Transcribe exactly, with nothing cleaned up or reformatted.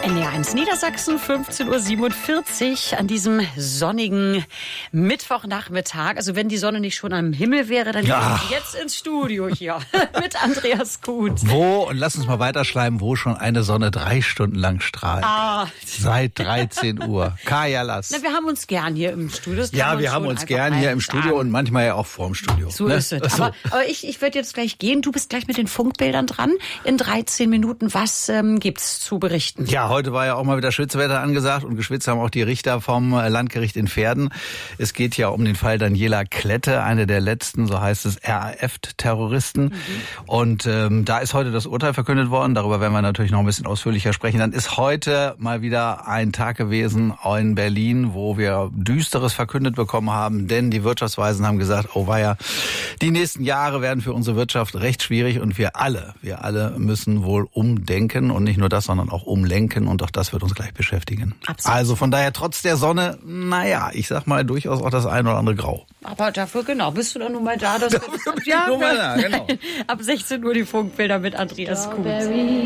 N D R eins Niedersachsen, fünfzehn Uhr siebenundvierzig an diesem sonnigen Mittwochnachmittag. Also wenn die Sonne nicht schon am Himmel wäre, dann ja. wäre ich jetzt ins Studio hier mit Andreas Kuhn. Wo, und lass uns mal weiterschreiben, wo schon eine Sonne drei Stunden lang strahlt. Ah. Seit dreizehn Uhr. Kaya Lass. Na, wir haben uns gern hier im Studio. Das Ja, kann wir man haben schon uns gern einfach hier mal im Studio sagen. und manchmal ja auch vorm Studio. So ne? ist es. So. Aber, aber ich, ich werde jetzt gleich gehen. Du bist gleich mit den Funkbildern dran. In dreizehn Minuten. Was ähm, gibt's zu berichten? Ja, heute war ja auch mal wieder Schwitzwetter angesagt und geschwitzt haben auch die Richter vom Landgericht in Verden. Es geht ja um den Fall Daniela Klette, eine der letzten, so heißt es, R A F-Terroristen. Mhm. Und ähm, da ist heute das Urteil verkündet worden. Darüber werden wir natürlich noch ein bisschen ausführlicher sprechen. Dann ist heute mal wieder ein Tag gewesen in Berlin, wo wir Düsteres verkündet bekommen haben. Denn die Wirtschaftsweisen haben gesagt, oh weia, die nächsten Jahre werden für unsere Wirtschaft recht schwierig. Und wir alle, wir alle müssen wohl umdenken. Und nicht nur das, sondern auch umlenken. Und auch das wird uns gleich beschäftigen. Absolut. Also von daher trotz der Sonne, naja, ich sag mal durchaus auch das ein oder andere Grau. Aber dafür, genau, bist du dann nun mal da. Dass Dafür bin ich nun mal da, genau. Ab sechzehn Uhr die Funkbilder mit Andreas Kuhn.